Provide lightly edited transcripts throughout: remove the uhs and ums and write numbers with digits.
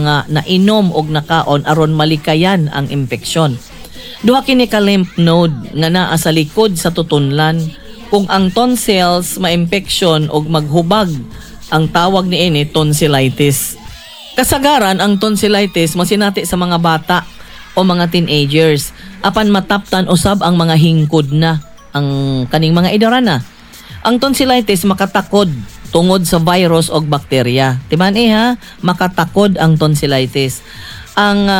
nga nainom og nakaon aron malikayan ang impeksyon. Duha kini ka lymph node nga naa sa likod sa tutunlan. Kung ang tonsils ma-impeksyon og maghubag, ang tawag niini tonsillitis. Kasagaran ang tonsillitis masinati sa mga bata o mga teenagers. Apan mataptan usab ang mga hingkod na, ang kaning mga edara na. Ang tonsillitis makatakod tungod sa virus o bakterya. Timan ha, makatakod ang tonsillitis. Ang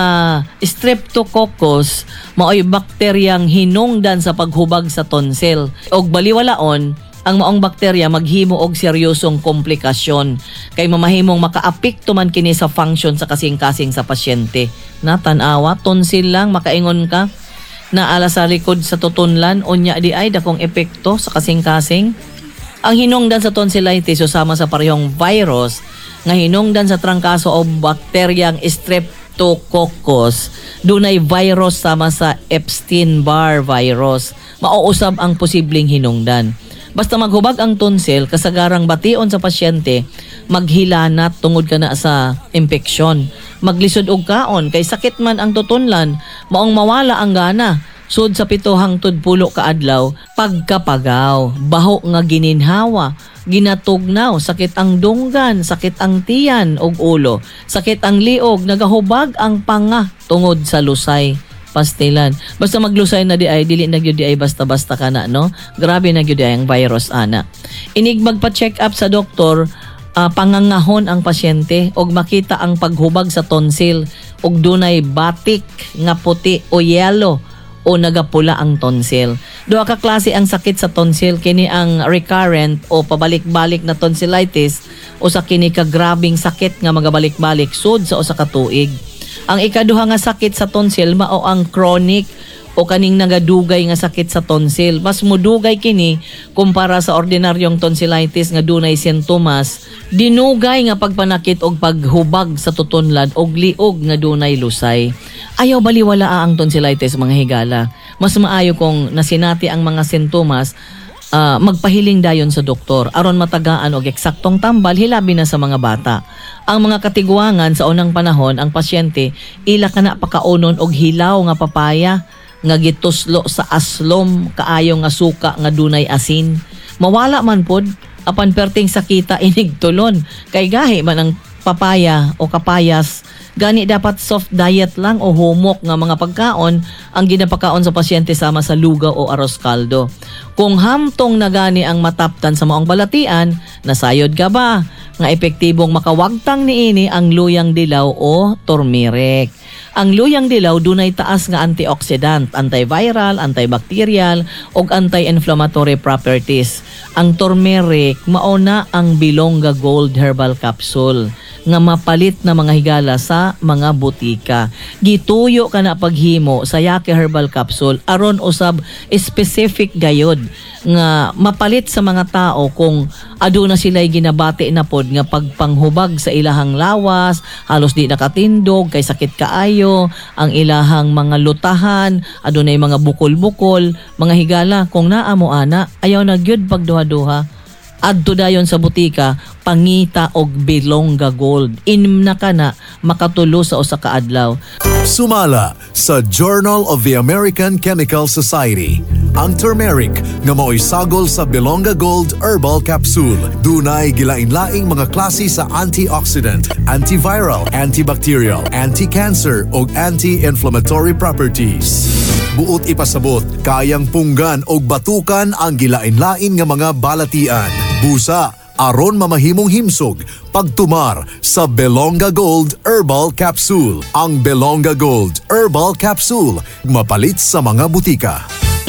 streptococcus mao'y bakteryang hinungdan sa paghubag sa tonsil. Og baliwalaon, ang maong bakterya maghimo og seryosong komplikasyon kay mamahimong makaapekto man kini sa function sa kasing-kasing sa pasyente. Natanawa, tonsil lang makaingon ka na ala sa likod sa tutunlan unya di ay dakong epekto sa kasing-kasing. Ang hinungdan sa tonsillitis usama sa parehong virus nga hinungdan sa trangkaso o bakteryang Streptococcus, dunay virus sama sa Epstein-Barr virus. Mauusab ang posibleng hinungdan. Basta maghubag ang tonsil, kasagarang bation sa pasyente, maghilanat tungod ka na sa impeksyon. Maglisod og kaon, kay sakit man ang tutunlan, maong mawala ang gana. Sud sa 7 hangtod 10 ka adlaw, pagkapagaw, baho nga gininhawa, ginatugnaw, sakit ang dunggan, sakit ang tiyan og ulo, sakit ang liog, nagahubag ang panga tungod sa lusay. Pastilan. Basta maglusay na di ay, dili na gyud di ay basta-basta ka na, no? Grabe na gyud di ay ang virus, ana. Inig magpa-check up sa doktor, pangangahon ang pasyente og makita ang paghubag sa tonsil og dunay batik nga puti o yellow o nagapula ang tonsil. Duha ka klase ang sakit sa tonsil, kini ang recurrent o pabalik-balik na tonsillitis o sa kini ka grabing sakit nga magabalik-balik sud sa usa ka tuig. Ang ikaduha nga sakit sa tonsil mao ang chronic o kaning nagadugay nga sakit sa tonsil. Mas mudugay kini kumpara sa ordinaryong tonsillitis nga dunay sintomas, dinugay nga pagpanakit og paghubag sa tutunlan og liog nga dunay lusay. Ayaw baliwala ang tonsillitis mga higala. Mas maayo kung nasinati ang mga sintomas, magpahiling dayon sa doktor aron matagaan og eksaktong tambal hilabi na sa mga bata. Ang mga katiguangan sa unang panahon, ang pasyente ila kana pakaunon og hilaw nga papaya nga gituslo sa aslom kaayo nga suka nga dunay asin. Mawala man pod apan perting sakita inig tulon kay gahi man ang papaya o kapayas. Gani dapat soft diet lang o humok nga mga pagkaon ang ginapakaon sa pasyente sama sa lugaw o arroz caldo. Kung hamtong na gani ang mataptan sa maong balatian, nasayod ka ba nga epektibong makawagtang niini ang luyang dilaw o turmeric. Ang luyang dilaw dunay taas nga antioxidant, antiviral, antibacterial ug anti-inflammatory properties. Ang turmeric mao na ang Bilonga Gold Herbal Capsule nga mapalit na mga higala sa mga butika. Gituyo ka na paghimo sa Yake Herbal Capsule aron usab specific gayod nga mapalit sa mga tao kung aduna sila'y ginabati na pod nga pagpanghubag sa ilahang lawas, halos di nakatindog kay sakit kaayo, ang ilahang mga lutahan, adunay mga bukol-bukol, mga higala kung naa mo ana, ayaw na gyud pagduha-duha. Adto dayon sa butika, pangita og Bilonga Gold. Inim na ka na makatulo sa usa ka adlaw. Sumala sa Journal of the American Chemical Society ang turmeric nga mao'y sagol sa Bilonga Gold Herbal Capsule. Dunay gilain-laing mga klase sa antioxidant, antiviral, antibacterial, anti-cancer ug anti-inflammatory properties. Buot ipasabot, kayang punggan og batukan ang gilain-lain nga mga balatian. Busa aron mamahimong himsog pagtumar sa Bilonga Gold Herbal Capsule. Ang Bilonga Gold Herbal Capsule mapalit sa mga butika.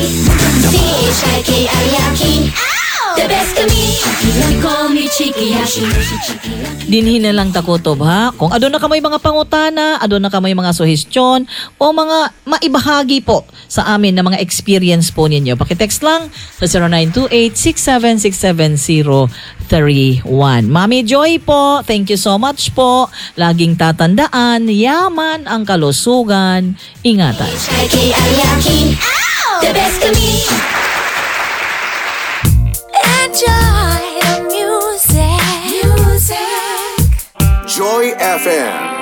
The best to me, you call me Cheeky Yashi. Dinhi na lang takutob ha. Kung aduna ka may mga pangutana, aduna ka may mga suhestyon o mga maibahagi po sa amin na mga experience po ninyo, pakitext lang sa 0928-6767031. Mami Joy po, thank you so much po. Laging tatandaan, yaman ang kalusugan. Ingatan. The best to me. Enjoy the music. Joy FM.